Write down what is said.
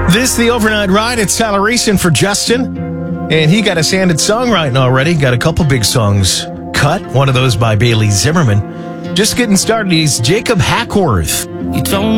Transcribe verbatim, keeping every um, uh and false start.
This the overnight ride. It's Tyler Reeson for Justin. And he got a sanded songwriting already. Got a couple big songs cut. One of those by Bailey Zimmerman. Just getting started. He's Jacob Hackworth. You don't